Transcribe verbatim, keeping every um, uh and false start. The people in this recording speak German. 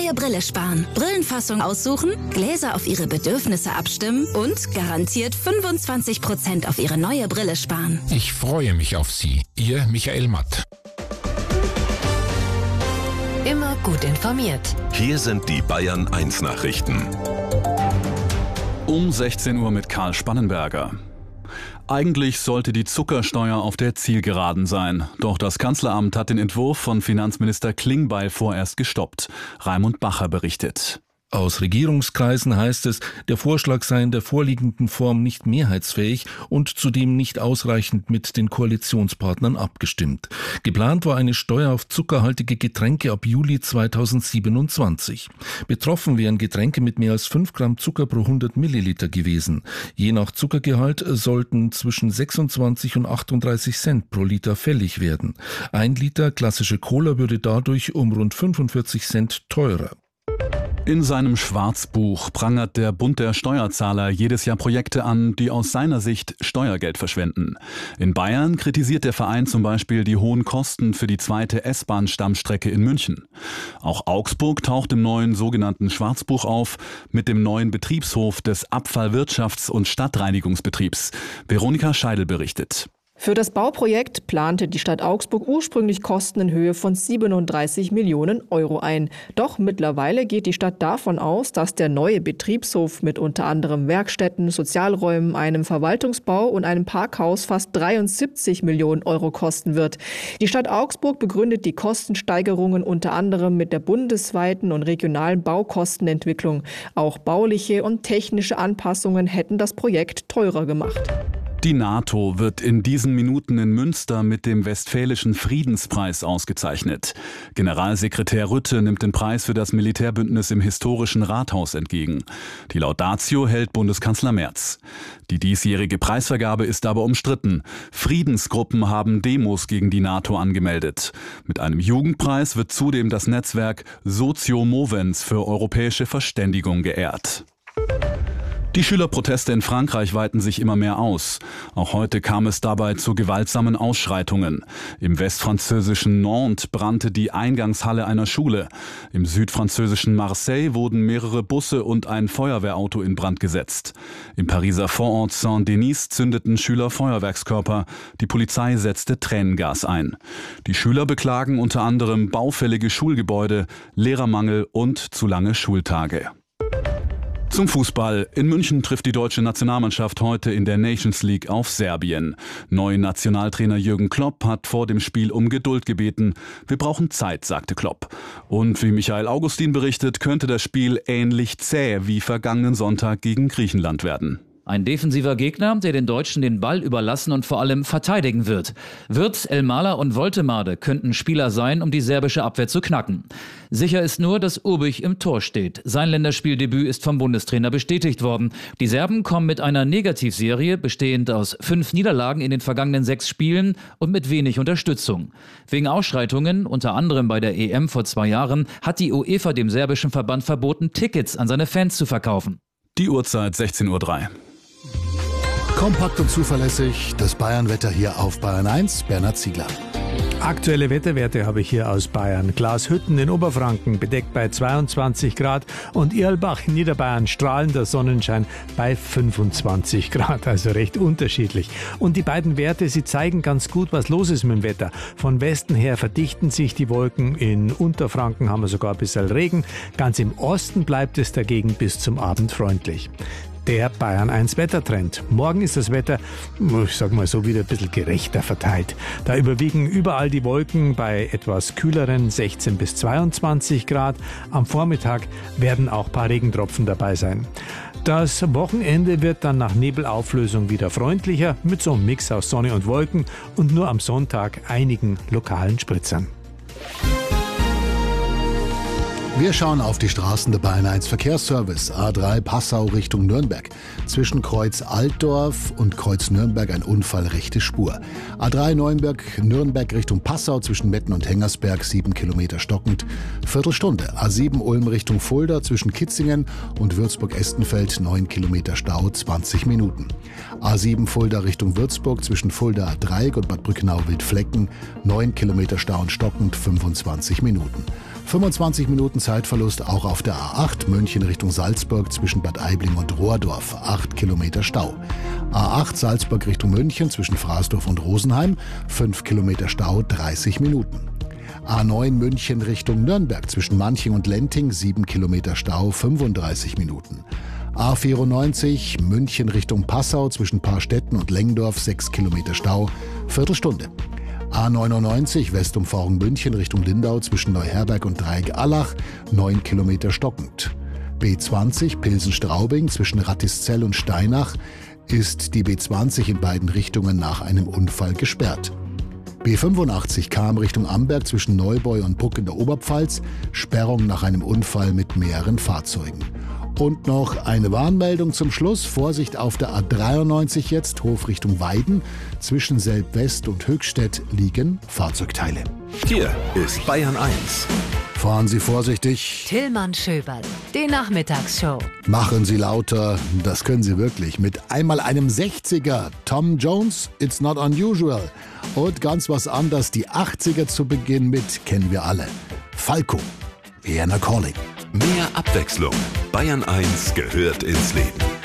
neue Brille sparen. Brillenfassung aussuchen, Gläser auf Ihre Bedürfnisse abstimmen und garantiert fünfundzwanzig Prozent auf Ihre neue Brille sparen. Ich freue mich auf Sie. Ihr Michael Matt. Immer gut informiert. Hier sind die Bayern eins Nachrichten. Um sechzehn Uhr mit Karl Spannenberger. Eigentlich sollte die Zuckersteuer auf der Zielgeraden sein. Doch das Kanzleramt hat den Entwurf von Finanzminister Klingbeil vorerst gestoppt. Raimund Bacher berichtet. Aus Regierungskreisen heißt es, der Vorschlag sei in der vorliegenden Form nicht mehrheitsfähig und zudem nicht ausreichend mit den Koalitionspartnern abgestimmt. Geplant war eine Steuer auf zuckerhaltige Getränke ab Juli zweitausendsiebenundzwanzig. Betroffen wären Getränke mit mehr als fünf Gramm Zucker pro hundert Milliliter gewesen. Je nach Zuckergehalt sollten zwischen sechsundzwanzig und achtunddreißig Cent pro Liter fällig werden. Ein Liter klassische Cola würde dadurch um rund fünfundvierzig Cent teurer. In seinem Schwarzbuch prangert der Bund der Steuerzahler jedes Jahr Projekte an, die aus seiner Sicht Steuergeld verschwenden. In Bayern kritisiert der Verein zum Beispiel die hohen Kosten für die zweite S-Bahn-Stammstrecke in München. Auch Augsburg taucht im neuen sogenannten Schwarzbuch auf, mit dem neuen Betriebshof des Abfallwirtschafts- und Stadtreinigungsbetriebs. Veronika Scheidel berichtet. Für das Bauprojekt plante die Stadt Augsburg ursprünglich Kosten in Höhe von siebenunddreißig Millionen Euro ein. Doch mittlerweile geht die Stadt davon aus, dass der neue Betriebshof mit unter anderem Werkstätten, Sozialräumen, einem Verwaltungsbau und einem Parkhaus fast dreiundsiebzig Millionen Euro kosten wird. Die Stadt Augsburg begründet die Kostensteigerungen unter anderem mit der bundesweiten und regionalen Baukostenentwicklung. Auch bauliche und technische Anpassungen hätten das Projekt teurer gemacht. Die NATO wird in diesen Minuten in Münster mit dem Westfälischen Friedenspreis ausgezeichnet. Generalsekretär Rütte nimmt den Preis für das Militärbündnis im historischen Rathaus entgegen. Die Laudatio hält Bundeskanzler Merz. Die diesjährige Preisvergabe ist aber umstritten. Friedensgruppen haben Demos gegen die NATO angemeldet. Mit einem Jugendpreis wird zudem das Netzwerk Socio Movens für europäische Verständigung geehrt. Die Schülerproteste in Frankreich weiten sich immer mehr aus. Auch heute kam es dabei zu gewaltsamen Ausschreitungen. Im westfranzösischen Nantes brannte die Eingangshalle einer Schule. Im südfranzösischen Marseille wurden mehrere Busse und ein Feuerwehrauto in Brand gesetzt. Im Pariser Vorort Saint-Denis zündeten Schüler Feuerwerkskörper. Die Polizei setzte Tränengas ein. Die Schüler beklagen unter anderem baufällige Schulgebäude, Lehrermangel und zu lange Schultage. Zum Fußball. In München trifft die deutsche Nationalmannschaft heute in der Nations League auf Serbien. Neuer Nationaltrainer Jürgen Klopp hat vor dem Spiel um Geduld gebeten. Wir brauchen Zeit, sagte Klopp. Und wie Michael Augustin berichtet, könnte das Spiel ähnlich zäh wie vergangenen Sonntag gegen Griechenland werden. Ein defensiver Gegner, der den Deutschen den Ball überlassen und vor allem verteidigen wird. Wirtz, Elmaler und Woltemade könnten Spieler sein, um die serbische Abwehr zu knacken. Sicher ist nur, dass Urbich im Tor steht. Sein Länderspieldebüt ist vom Bundestrainer bestätigt worden. Die Serben kommen mit einer Negativserie, bestehend aus fünf Niederlagen in den vergangenen sechs Spielen und mit wenig Unterstützung. Wegen Ausschreitungen, unter anderem bei der E M vor zwei Jahren, hat die UEFA dem serbischen Verband verboten, Tickets an seine Fans zu verkaufen. Die Uhrzeit sechzehn Uhr drei. Kompakt und zuverlässig, das Bayern-Wetter hier auf Bayern eins, Bernhard Ziegler. Aktuelle Wetterwerte habe ich hier aus Bayern. Glashütten in Oberfranken bedeckt bei zweiundzwanzig Grad und Irlbach in Niederbayern strahlender Sonnenschein bei fünfundzwanzig Grad, also recht unterschiedlich. Und die beiden Werte, sie zeigen ganz gut, was los ist mit dem Wetter. Von Westen her verdichten sich die Wolken, in Unterfranken haben wir sogar ein bisschen Regen. Ganz im Osten bleibt es dagegen bis zum Abend freundlich. Der Bayern eins Wettertrend. Morgen ist das Wetter, ich sag mal so, wieder ein bisschen gerechter verteilt. Da überwiegen überall die Wolken bei etwas kühleren sechzehn bis zweiundzwanzig Grad. Am Vormittag werden auch ein paar Regentropfen dabei sein. Das Wochenende wird dann nach Nebelauflösung wieder freundlicher, mit so einem Mix aus Sonne und Wolken und nur am Sonntag einigen lokalen Spritzern. Wir schauen auf die Straßen der Bayern eins Verkehrsservice. A drei Passau Richtung Nürnberg. Zwischen Kreuz Altdorf und Kreuz Nürnberg ein Unfall, rechte Spur. A drei Neuenberg-Nürnberg Richtung Passau zwischen Metten und Hengersberg, sieben Kilometer stockend, Viertelstunde. A sieben Ulm Richtung Fulda zwischen Kitzingen und Würzburg-Estenfeld, neun Kilometer Stau, zwanzig Minuten. A sieben Fulda Richtung Würzburg zwischen Fulda Dreieck und Bad Brückenau-Wildflecken, neun Kilometer Stau und stockend, fünfundzwanzig Minuten. fünfundzwanzig Minuten Zeitverlust auch auf der A acht München Richtung Salzburg zwischen Bad Aibling und Rohrdorf, acht Kilometer Stau. A acht Salzburg Richtung München zwischen Fraßdorf und Rosenheim, fünf Kilometer Stau, dreißig Minuten. A neun München Richtung Nürnberg zwischen Manching und Lenting, sieben Kilometer Stau, fünfunddreißig Minuten. A vierundneunzig München Richtung Passau zwischen Parstetten und Lengdorf, sechs Kilometer Stau, Viertelstunde. A neunundneunzig Westumfahrung München Richtung Lindau zwischen Neuherberg und Dreieck-Allach, neun Kilometer stockend. B zwanzig Pilsen-Straubing zwischen Rattiszell und Steinach ist die B zwanzig in beiden Richtungen nach einem Unfall gesperrt. B fünfundachtzig Cham Richtung Amberg zwischen Neubeu und Bruck in der Oberpfalz, Sperrung nach einem Unfall mit mehreren Fahrzeugen. Und noch eine Warnmeldung zum Schluss. Vorsicht auf der A dreiundneunzig jetzt, Hof Richtung Weiden. Zwischen Selb-West und Höchstädt liegen Fahrzeugteile. Hier ist Bayern eins. Fahren Sie vorsichtig. Tillmann Schöberl, die Nachmittagsshow. Machen Sie lauter, das können Sie wirklich. Mit einmal einem sechziger. Tom Jones, It's Not Unusual. Und ganz was anderes, die achtziger zu Beginn mit, kennen wir alle. Falco, Vienna Calling. Mehr Abwechslung. Bayern eins gehört ins Leben.